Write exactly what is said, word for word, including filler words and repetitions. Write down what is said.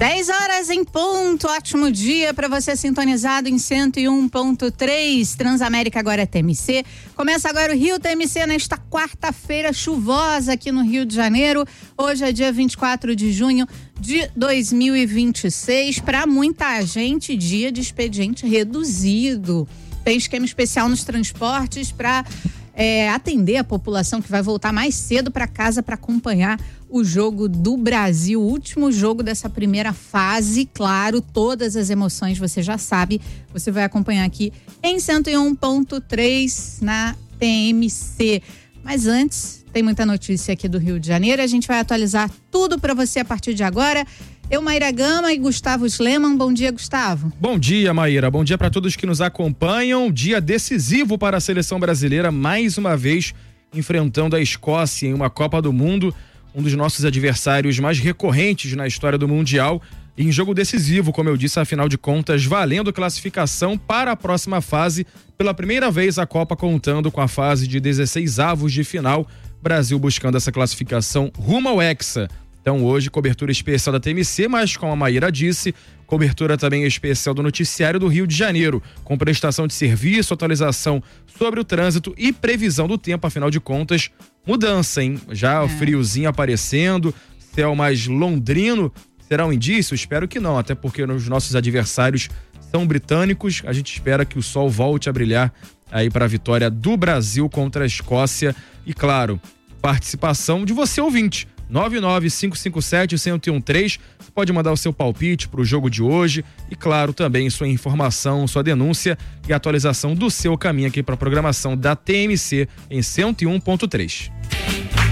dez horas em ponto, ótimo dia para você sintonizado em cento e um ponto três, Transamérica agora é T M C. Começa agora o Rio T M C nesta quarta-feira chuvosa aqui no Rio de Janeiro. Hoje é dia vinte e quatro de junho de dois mil e vinte e seis. Para muita gente, dia de expediente reduzido. Tem esquema especial nos transportes para é, atender a população que vai voltar mais cedo para casa para acompanhar o jogo do Brasil, o último jogo dessa primeira fase. Claro, todas as emoções você já sabe, você vai acompanhar aqui em cento e um ponto três na T M C. Mas antes, tem muita notícia aqui do Rio de Janeiro, a gente vai atualizar tudo para você a partir de agora. Eu, Maíra Gama e Gustavo Sleman. Bom dia, Gustavo. Bom dia, Maíra. Bom dia para todos que nos acompanham. Dia decisivo para a seleção brasileira, mais uma vez enfrentando a Escócia em uma Copa do Mundo, um dos nossos adversários mais recorrentes na história do Mundial. Em jogo decisivo, como eu disse, afinal de contas, valendo classificação para a próxima fase. Pela primeira vez, a Copa contando com a fase de dezesseis avos de final. Brasil buscando essa classificação rumo ao Hexa. Então hoje, cobertura especial da T M C, mas como a Maíra disse, cobertura também especial do noticiário do Rio de Janeiro, com prestação de serviço, atualização sobre o trânsito e previsão do tempo, afinal de contas, mudança, hein? Já é. O friozinho aparecendo, céu mais londrino, será um indício? Espero que não, até porque os nossos adversários são britânicos, a gente espera que o sol volte a brilhar aí para a vitória do Brasil contra a Escócia e, claro, participação de você, ouvinte. nove nove cinco cinco sete, um zero um três. Você pode mandar o seu palpite para o jogo de hoje e, claro, também sua informação, sua denúncia e atualização do seu caminho aqui para a programação da T M C em cento e um ponto três.